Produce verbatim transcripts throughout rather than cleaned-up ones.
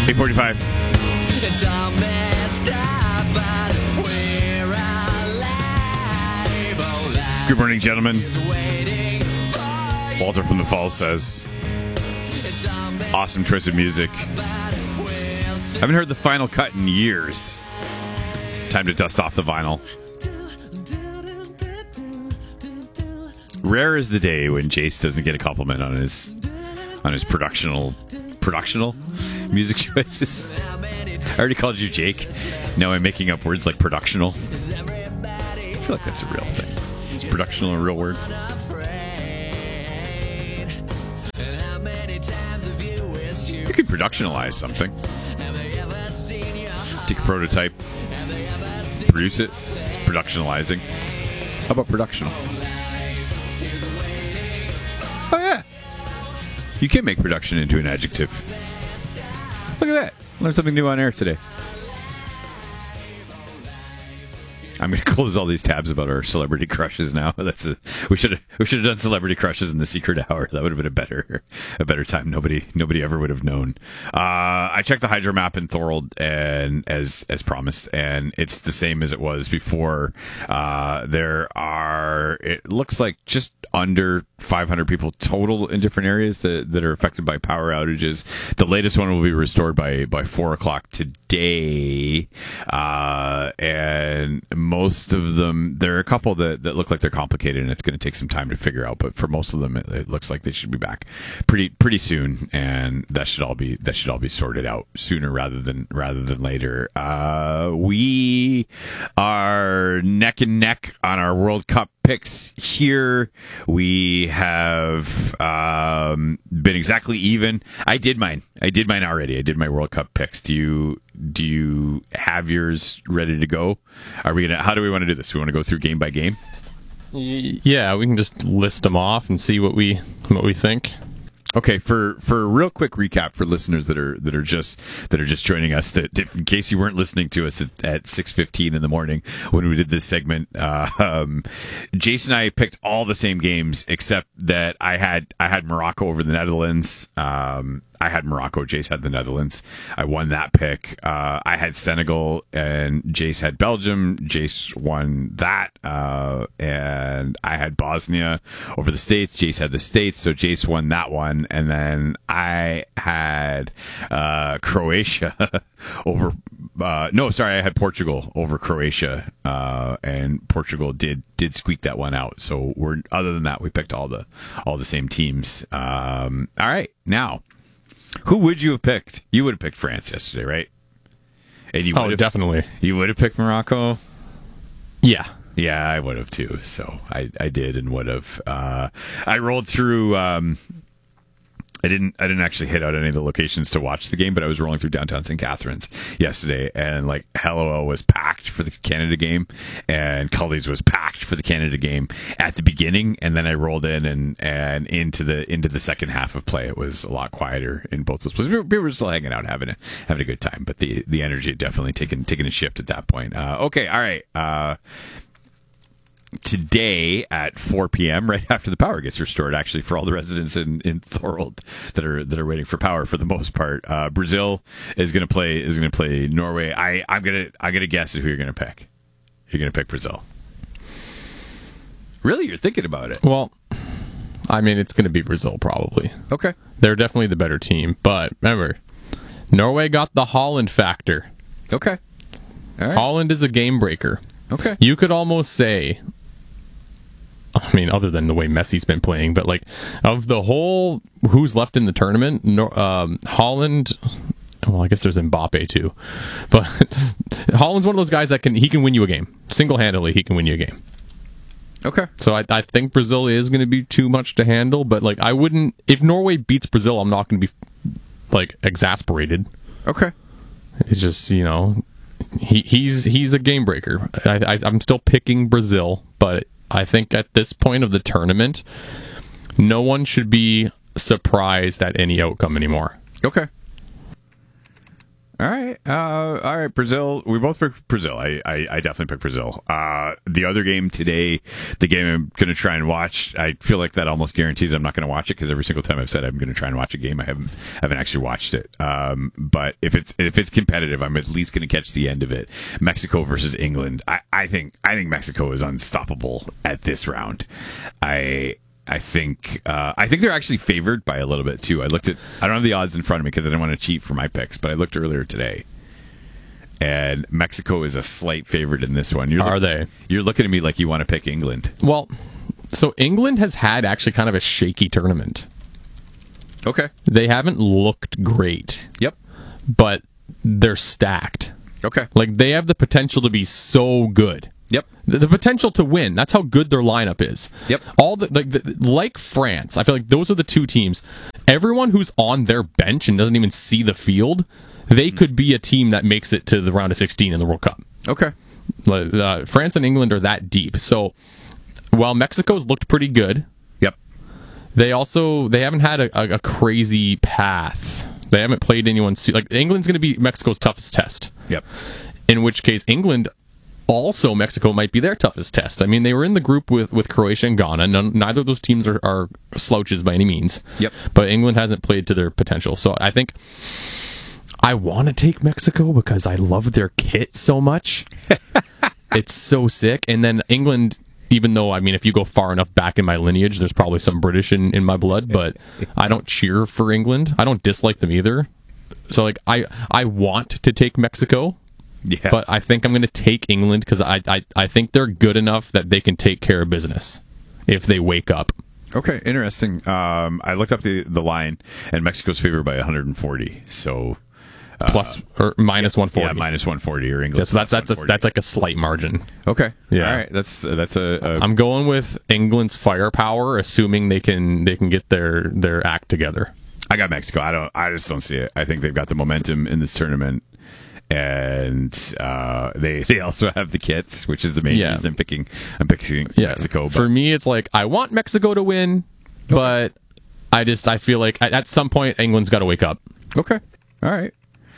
eight forty-five. It's all messed up, but we're alive. Oh, life Good morning, gentlemen. is waiting for you. Walter from the Falls says, It's all messed awesome choice of music. up, but we'll see. Haven't heard the final cut in years. Time to dust off the vinyl. Rare is the day when Jace doesn't get a compliment on his on his productional productional music choices. I already called you Jake. Now I'm making up words like productional. I feel like that's a real thing. Is productional a real word? And how many times have you wished you You could productionalize something. have they ever seen your heart? Take a prototype, Have they ever seen produce it. It's productionalizing. How about productional? Oh, yeah. You can make production into an adjective. Look at that. Learned something new on air today. I'm going to close all these tabs about our celebrity crushes now. That's a, we should have we should have done celebrity crushes in the secret hour. That would have been a better a better time. Nobody nobody ever would have known. Uh, I checked the hydro map in Thorold and as as promised, and it's the same as it was before. Uh, there are it looks like just under five hundred people total in different areas that, that are affected by power outages. The latest one will be restored by by four o'clock today, uh, and most of them, there are a couple that, that look like they're complicated and it's going to take some time to figure out, but for most of them it, it looks like they should be back pretty pretty soon, and that should all be that should all be sorted out sooner rather than rather than later. Uh, we are neck and neck on our World Cup picks here. We have um, been exactly even. I did mine. I did mine already. I did my World Cup picks. Do you do you have yours ready to go? Are we gonna? How do we want to do this? We want to go through game by game. Yeah, we can just list them off and see what we what we think. Okay, for for a real quick recap for listeners that are that are just that are just joining us, that if, in case you weren't listening to us at, at six fifteen in the morning when we did this segment, uh, um, Jason and I picked all the same games except that I had I had Morocco over the Netherlands. Um, I had Morocco. Jace had the Netherlands. I won that pick. Uh, I had Senegal, and Jace had Belgium. Jace won that. Uh, and I had Bosnia over the States. Jace had the States, so Jace won that one. And then I had uh, Croatia over. Uh, no, sorry, I had Portugal over Croatia, uh, and Portugal did did squeak that one out. So we're other than that, we picked all the all the same teams. Um, all right, now. Who would you have picked? You would have picked France yesterday, right? And you Oh, would have, definitely. You would have picked Morocco? Yeah. Yeah, I would have too. So I, I did and would have. Uh, I rolled through. Um, I didn't. I didn't actually hit out any of the locations to watch the game, but I was rolling through downtown Saint Catharines yesterday, and like Hello was packed for the Canada game, and Cully's was packed for the Canada game at the beginning, and then I rolled in and, and into the into the second half of play. It was a lot quieter in both those places. We were, we were still hanging out, having a having a good time, but the the energy had definitely taken taken a shift at that point. Uh, okay, all right. Uh, Today at four p.m., right after the power gets restored, actually, for all the residents in, in Thorold that are that are waiting for power, for the most part, uh, Brazil is going to play is going to play Norway. I I'm gonna I'm gonna guess who you're going to pick. You're going to pick Brazil. Really, you're thinking about it? Well, I mean, it's going to be Brazil probably. Okay. They're definitely the better team, but remember, Norway got the Holland factor. Okay. All right. Holland is a game breaker. Okay. You could almost say, I mean, other than the way Messi's been playing, but like of the whole who's left in the tournament, no, um, Holland. Well, I guess there's Mbappe too, but Holland's one of those guys that can he can win you a game single handedly. He can win you a game. Okay. So I, I think Brazil is going to be too much to handle, but like I wouldn't if Norway beats Brazil, I'm not going to be like exasperated. Okay. It's just you know he he's he's a game breaker. I, I I'm still picking Brazil, but I think at this point of the tournament, no one should be surprised at any outcome anymore. Okay. All right. Uh, all right. Brazil. We both picked Brazil. I, I, I definitely picked Brazil. Uh, the other game today, the game I'm going to try and watch, I feel like that almost guarantees I'm not going to watch it because every single time I've said I'm going to try and watch a game, I haven't, haven't actually watched it. Um, but if it's, if it's competitive, I'm at least going to catch the end of it. Mexico versus England. I, I think, I think Mexico is unstoppable at this round. I, I think uh, I think they're actually favored by a little bit too. I looked at I don't have the odds in front of me because I didn't want to cheat for my picks, but I looked earlier today, and Mexico is a slight favorite in this one. You're Are look, they? You're looking at me like you want to pick England. Well, so England has had actually kind of a shaky tournament. Okay. They haven't looked great, Yep. but they're stacked. Okay. Like they have the potential to be so good. Yep. The, the potential to win. That's how good their lineup is. Yep. All the like, the, like France. I feel like those are the two teams. Everyone who's on their bench and doesn't even see the field, they could be a team that makes it to the round of sixteen in the World Cup. Okay. Like, uh, France and England are that deep. So while Mexico's looked pretty good, Yep. they also they haven't had a, a, a crazy path. They haven't played anyone su- like England's going to be Mexico's toughest test. Yep. In which case, England. Also, Mexico might be their toughest test. I mean, they were in the group with, with Croatia and Ghana. None, neither of those teams are, are slouches by any means. Yep. But England hasn't played to their potential. So I think I want to take Mexico because I love their kit so much. It's so sick. And then England, even though, I mean, if you go far enough back in my lineage, there's probably some British in, in my blood, but I don't cheer for England. I don't dislike them either. So, like, I, I want to take Mexico. Yeah. But I think I'm going to take England because I, I I think they're good enough that they can take care of business if they wake up. Okay, interesting. Um, I looked up the the line, and Mexico's favored by one hundred forty. So uh, Plus or minus one forty. yeah, minus one forty or England. Yeah, so that's that's a, one forty. that's like a slight margin. Okay. Yeah. All right. That's that's a. a I'm going with England's firepower, assuming they can they can get their their act together. I got Mexico. I don't. I just don't see it. I think they've got the momentum in this tournament. And uh, they they also have the kits, which is the main Yeah. reason I'm picking. I'm picking Yeah. Mexico. But For me, it's like I want Mexico to win, but I just I feel like at, at some point England's got to wake up. okay, all right.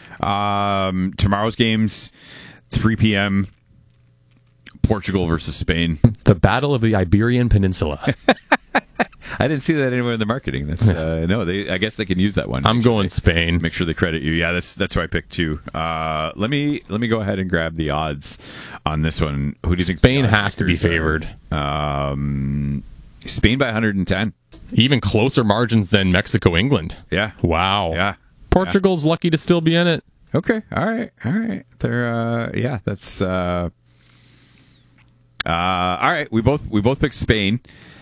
Um, tomorrow's games, three p.m. Portugal versus Spain. The Battle of the Iberian Peninsula. I didn't see that anywhere in the marketing. That's uh, no. They I guess they can use that one. I'm Make sure going they- Spain. Make sure they credit you. Yeah, that's that's who I picked too. Uh, let me let me go ahead and grab the odds on this one. Who do you think Spain the odds has to be makers are? favored. Um, Spain by one hundred ten. Even closer margins than Mexico, England. Yeah. Wow. Yeah. Portugal's lucky to still be in it. Okay. All right. All right. They're uh yeah, that's uh uh all right. We both we both picked Spain.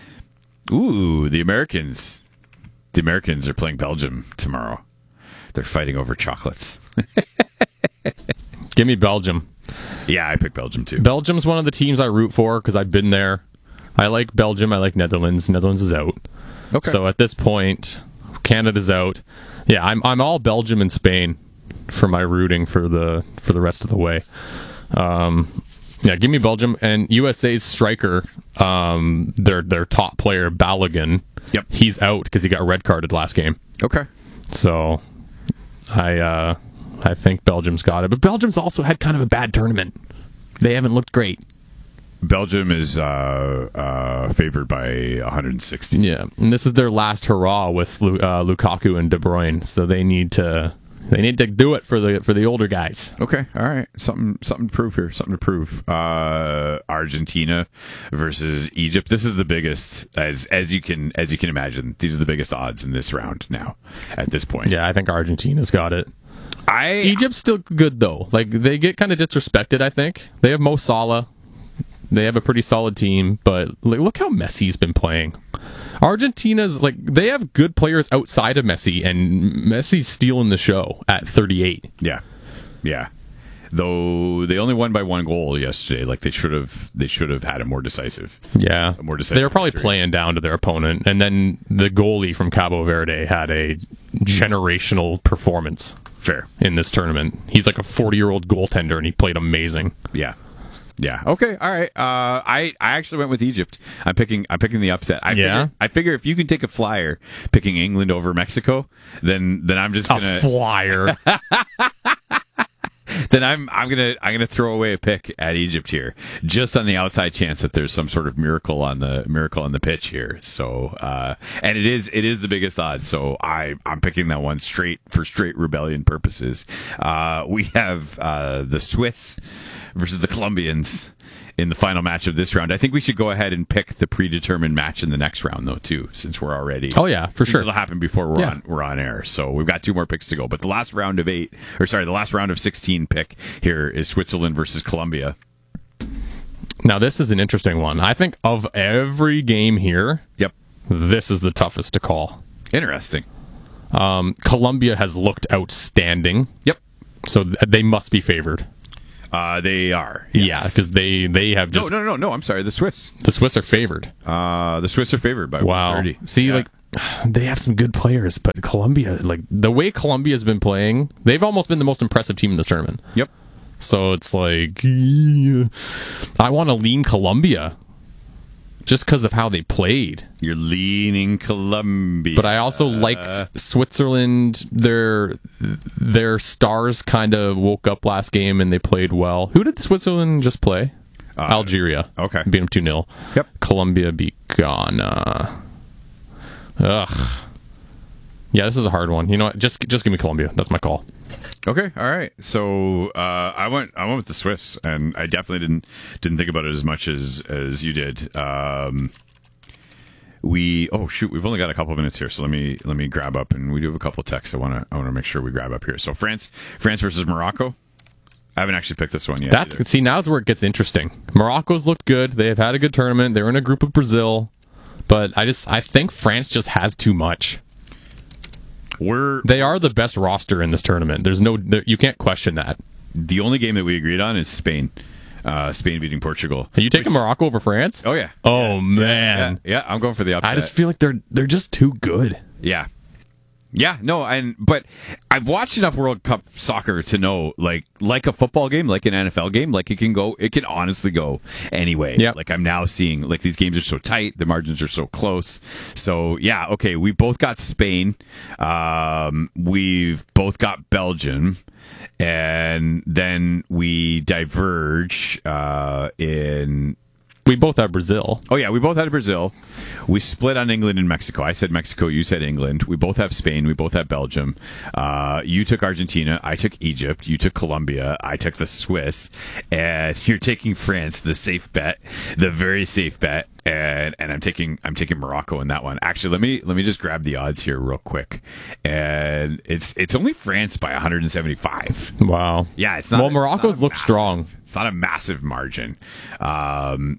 Ooh, the Americans. The Americans are playing Belgium tomorrow. They're fighting over chocolates. Give me Belgium. Yeah, I picked Belgium too. Belgium's one of the teams I root for because I've been there. I like Belgium. I like Netherlands. Netherlands is out. Okay. So at this point, Canada's out. Yeah, I'm I'm all Belgium and Spain for my rooting for the for the rest of the way. Um, yeah, give me Belgium and U S A's striker. Um, their their top player Balogun. Yep. He's out because he got red carded last game. Okay. So I uh, I think Belgium's got it, but Belgium's also had kind of a bad tournament. They haven't looked great. Belgium is uh, uh, favored by one hundred sixty. Yeah, and this is their last hurrah with Lu- uh, Lukaku and De Bruyne, so they need to they need to do it for the for the older guys. Okay, all right, something something to prove here, something to prove. Uh, Argentina versus Egypt. This is the biggest, as as you can as you can imagine. These are the biggest odds in this round now. At this point, Yeah, I think Argentina's got it. I Egypt's still good though. Like they get kind of disrespected. I think they have Mo Salah. They have a pretty solid team, but like, look how Messi's been playing. Argentina's like they have good players outside of Messi, and Messi's stealing the show at thirty-eight. yeah, yeah. Though they only won by one goal yesterday, like they should have they should have had a more decisive. Yeah, A more decisive they were probably victory. playing down to their opponent, and then the goalie from Cabo Verde had a generational performance Fair, in this tournament. He's like a forty-year-old goaltender, and he played amazing. yeah. Yeah. Okay. All right. Uh, I I actually went with Egypt. I'm picking I'm picking the upset. I Yeah? Figure, I figure if you can take a flyer picking England over Mexico, then then I'm just A gonna flyer. then I'm I'm gonna I'm gonna throw away a pick at Egypt here, just on the outside chance that there's some sort of miracle on the miracle on the pitch here. So uh, and it is it is the biggest odds. So I I'm picking that one straight for straight rebellion purposes. Uh, we have uh, the Swiss versus the Colombians in the final match of this round. I think we should go ahead and pick the predetermined match in the next round, though, too, since we're already. Oh yeah, for sure. It'll happen before we're Yeah. on we're on air. So we've got two more picks to go. But the last round of eight, or sorry, the last round of sixteen pick here is Switzerland versus Colombia. Now this is an interesting one. I think of every game here, Yep, this is the toughest to call. interesting. Um, Colombia has looked outstanding, Yep, so th- they must be favored. uh, they are. Yeah, Yes. because they they have no, just no, no, no, no. I'm sorry. The Swiss. the Swiss are favored. Uh, the Swiss are favored by Wow. one thirty. See, Yeah. like they have some good players, but Colombia, like the way Colombia's been playing, they've almost been the most impressive team in this tournament. Yep. So it's like, yeah, I want to lean Colombia just because of how they played. You're leaning Colombia. But I also liked Switzerland. Their their stars kind of woke up last game and they played well. Who did Switzerland just play? Uh, Algeria. okay. Beat them two nil. Yep. Colombia beat Ghana. Ugh. Yeah, this is a hard one. You know what? Just just give me Colombia. That's my call. Okay, all right. So uh, I went I went with the Swiss, and I definitely didn't didn't think about it as much as as you did. Um, we oh shoot, we've only got a couple minutes here, so let me let me grab up, and we do have a couple texts. I want to I want to make sure we grab up here. So France France versus Morocco. I haven't actually picked this one yet. That's either. see now's where it gets interesting. Morocco's looked good. They have had a good tournament. They're in a group with Brazil, but I just I think France just has too much. We're They are the best roster in this tournament. There's no, there, you can't question that. the only game that we agreed on is Spain. Uh, Spain beating Portugal. Are you taking Morocco over France? Oh yeah. Oh Yeah, man, yeah, yeah, I'm going for the upset. I just feel like they're they're just too good. Yeah. Yeah, no, and but I've watched enough World Cup soccer to know, like, like a football game, like an N F L game, like it can go, it can honestly go anyway. Yep. Like I'm now seeing, like these games are so tight, the margins are so close. So yeah, okay, we both got Spain, um, we've both got Belgium, and then we diverge uh, in. We both have Brazil. Oh yeah, we both had Brazil. We split on England and Mexico. I said Mexico, you said England. We both have Spain. We both have Belgium. Uh, you took Argentina. I took Egypt. You took Colombia. I took the Swiss. And you're taking France, the safe bet, the very safe bet. And and I'm taking I'm taking Morocco in that one. Actually, let me let me just grab the odds here real quick. And it's it's only France by one hundred seventy-five. Wow. Yeah, it's not. Well, it's Morocco's not a look massive- strong. It's not a massive margin. Um,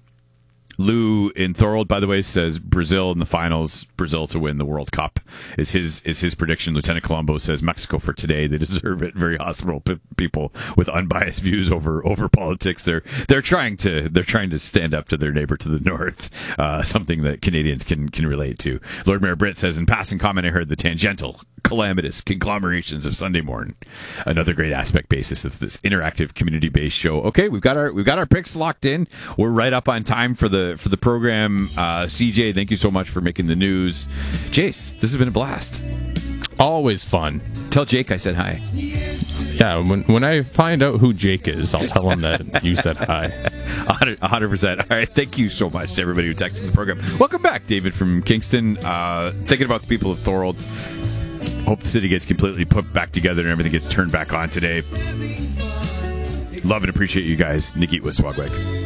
Lou in Thorold, by the way, says Brazil in the finals. Brazil to win the World Cup is his is his prediction. Lieutenant Colombo says Mexico for today. They deserve it. Very hospitable p- people with unbiased views over over politics. They're they're trying to they're trying to stand up to their neighbor to the north. Uh, something that Canadians can can relate to. Lord Mayor Britt says in passing comment, I heard the tangential, calamitous conglomerations of Sunday morning. Another great aspect basis of this interactive community based show. Okay, we've got our we've got our picks locked in. We're right up on time for the for the program. Uh, C J, thank you so much for making the news. Jace, this has been a blast. Always fun. Tell Jake I said hi. Yeah, when when I find out who Jake is, I'll tell him that you said hi. one hundred percent. All right. Thank you so much to everybody who texted the program. Welcome back, David from Kingston. Uh, thinking about the people of Thorold. Hope the city gets completely put back together and everything gets turned back on today. Love and appreciate you guys. Nikki with Swagwag.